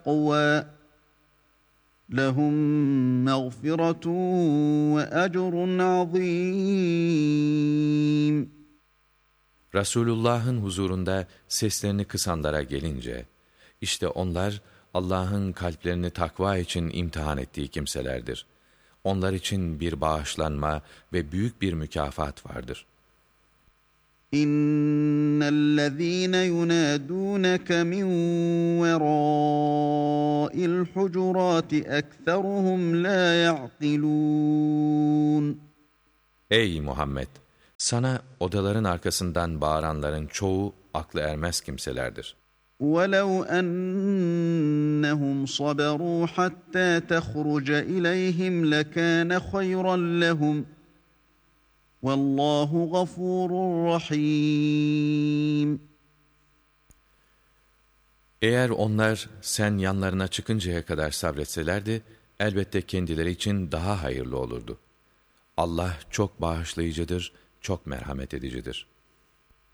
تَقْوَى لَهُمْ مَغْفِرَةٌ وَأَجْرٌ عَظِيمٌ. Resulullah'ın huzurunda seslerini kısanlara gelince, işte onlar Allah'ın kalplerini takva için imtihan ettiği kimselerdir. Onlar için bir bağışlanma ve büyük bir mükafat vardır. İnnellezîne yunâdûneke min verâil hucurâti ekseruhum lâ ya'kilûn. Ey Muhammed! Sana odaların arkasından bağıranların çoğu aklı ermez kimselerdir. وَلَوْ أَنَّهُمْ صَبَرُوا حَتَّى تَخْرُجَ إِلَيْهِمْ لَكَانَ خَيْرًا لَهُمْ وَاللّٰهُ غَفُورٌ رَحِيمٌ. Eğer onlar sen yanlarına çıkıncaya kadar sabretselerdi, elbette kendileri için daha hayırlı olurdu. Allah çok bağışlayıcıdır, çok merhamet edicidir.